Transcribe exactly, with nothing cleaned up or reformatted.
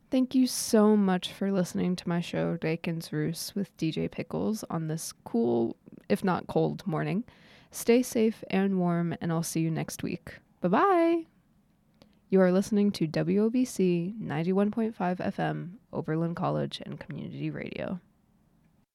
Thank you so much for listening to my show, Dakin's Roost, with D J Pickles on this cool, if not cold, morning. Stay safe and warm, and I'll see you next week. Bye-bye! You are listening to W O B C ninety-one point five F M, Oberlin College and Community Radio.